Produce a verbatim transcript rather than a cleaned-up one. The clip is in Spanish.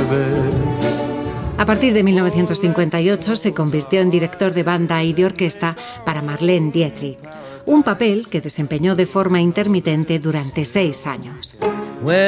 A partir de mil novecientos cincuenta y ocho se convirtió en director de banda y de orquesta para Marlene Dietrich, un papel que desempeñó de forma intermitente durante seis años.